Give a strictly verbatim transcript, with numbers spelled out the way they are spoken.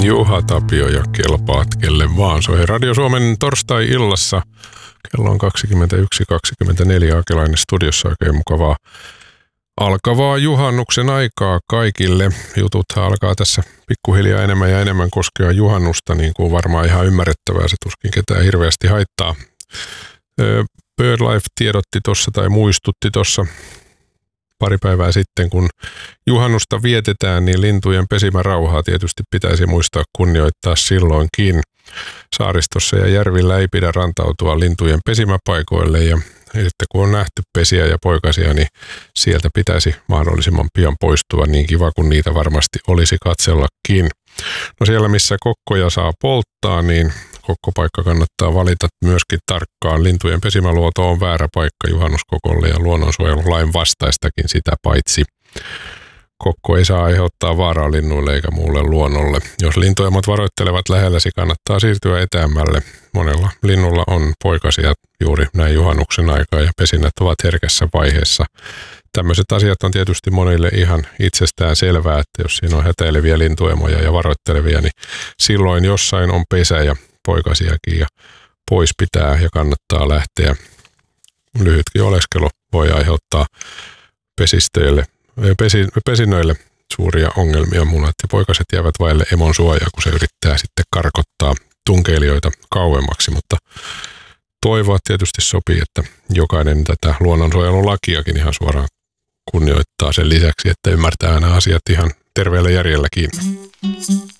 Juha Tapio ja kelpaat kelle vaan. Soi Radio Suomen torstai-illassa. Kello on kaksikymmentäyksi kaksikymmentäneljä. Akelainen studiossa. Oikein mukavaa alkavaa juhannuksen aikaa kaikille. Jututhan alkaa tässä pikkuhiljaa enemmän ja enemmän koskea juhannusta, niin kuin varmaan ihan ymmärrettävää. Se tuskin ketään hirveästi haittaa. BirdLife tiedotti tuossa tai muistutti tuossa pari päivää sitten, kun juhannusta vietetään, niin lintujen pesimärauhaa tietysti pitäisi muistaa kunnioittaa silloinkin. Saaristossa ja järvillä ei pidä rantautua lintujen pesimäpaikoille, ja sitten kun on nähty pesiä ja poikasia, niin sieltä pitäisi mahdollisimman pian poistua, niin kiva kuin niitä varmasti olisi katsellakin. No siellä, missä kokkoja saa polttaa, niin kokkopaikka kannattaa valita myöskin tarkkaan. Lintujen pesimäluoto on väärä paikka juhannuskokolle ja luonnonsuojelulain vastaistakin sitä paitsi. Kokko ei saa aiheuttaa vaaraa linnuille eikä muulle luonnolle. Jos lintuemot varoittelevat lähelläsi, kannattaa siirtyä etäämmälle. Monella linnulla on poikasia juuri näin juhannuksen aikaa ja pesinnät ovat herkässä vaiheessa. Tämmöiset asiat on tietysti monille ihan itsestään selvää, että jos siinä on hätäileviä lintuemoja ja varoittelevia, niin silloin jossain on pesä ja poikasiakin ja pois pitää ja kannattaa lähteä. Lyhytkin oleskelu voi aiheuttaa pesistöille, pesi, pesinnöille suuria ongelmia. Munat ja poikaset jäävät vaille emon suojaa, kun se yrittää sitten karkottaa tunkeilijoita kauemmaksi, mutta toivoa tietysti sopii, että jokainen tätä luonnonsuojelulakiakin ihan suoraan kunnioittaa sen lisäksi, että ymmärtää nämä asiat ihan terveellä järjelläkin.